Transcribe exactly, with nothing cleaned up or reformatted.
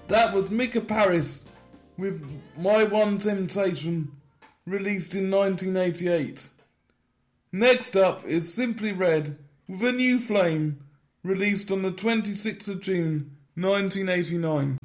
That was Mika Paris with My One Temptation, released in nineteen eighty-eight. Next up is Simply Red with A New Flame, released on the twenty-sixth of June nineteen eighty-nine.